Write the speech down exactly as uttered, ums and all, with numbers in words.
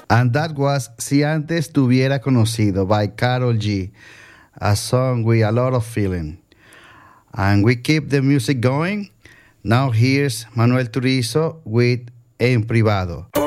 And that was Si Antes Tuviera Conocido by Karol G, a song with a lot of feeling. And we keep the music going. Now here's Manuel Turizo with En Privado.